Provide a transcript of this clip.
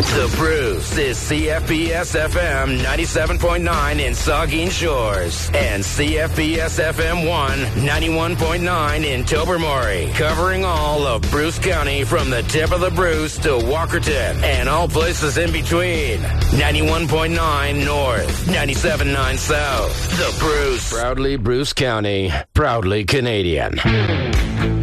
The Bruce is CFBS FM 97.9 in Saugeen Shores and CFBS FM 91.9 in Tobermory, covering all of Bruce County from the tip of the Bruce to Walkerton and all places in between. 91.9 North, 97.9 South. The Bruce. Proudly Bruce County, proudly Canadian.